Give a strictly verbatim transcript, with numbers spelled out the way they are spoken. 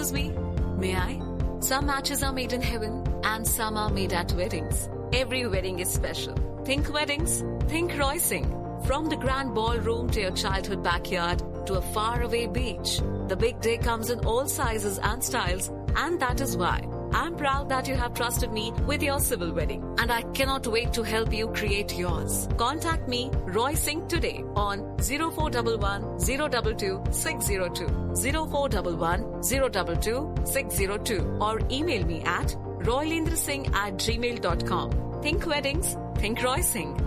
Excuse me, may I? Some matches are made in heaven and some are made at weddings. Every wedding is special. Think weddings, think Royal. From the grand ballroom to your childhood backyard to a faraway beach, the big day comes in all sizes and styles, and that is why I'm proud that you have trusted me with your civil wedding, and I cannot wait to help you create yours. Contact me, Roy Singh, today on zero four one one, zero two two, six zero two, zero four one one, zero two two, six zero two, or email me at roylendrasingh at gmail dot com. Think weddings, think Roy Singh.